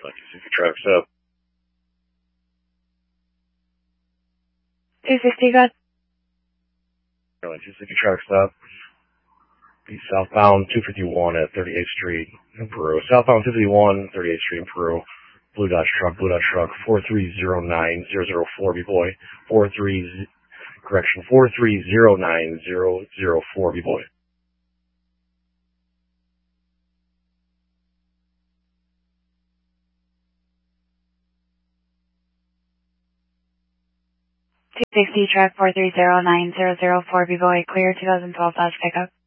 260 trucks up. 260, good. Airline 260 trucks up. Be southbound 251 at 38th Street in Peru. Southbound 251, 38th Street in Peru. Blue Dodge truck, 4309004, B-boy. 4309004, B-boy. Truck 4309004, B-boy, clear 2012 Dodge pickup.